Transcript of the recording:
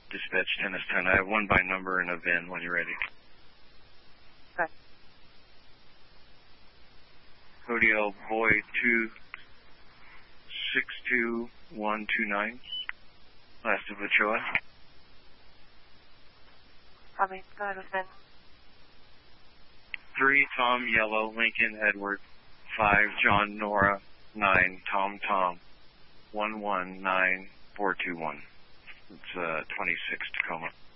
Dispatch 10S10. I have one by number and a VIN when you're ready. Okay. Hodiel Boy 262129. Last of Ochoa. Copy. Go ahead with VIN. 3 Tom Yellow Lincoln Edward. 5 John Nora. 9 Tom 119421. It's 26 Tacoma.